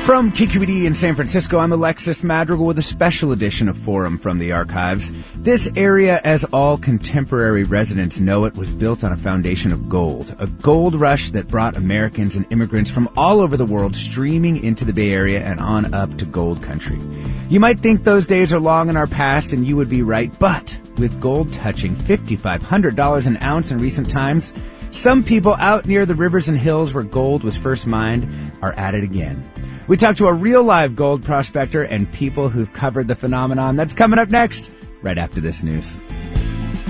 From KQED in San Francisco, I'm Alexis Madrigal with a special edition of Forum from the Archives. This area, as all contemporary residents know it, was built on a foundation of gold. A gold rush that brought Americans and immigrants from all over the world streaming into the Bay Area and on up to gold country. You might think those days are long in our past, and you would be right, but with gold touching $5,500 an ounce in recent times, some people out near the rivers and hills where gold was first mined are at it again. We talked to a real live gold prospector and people who've covered the phenomenon. That's coming up next, right after this news.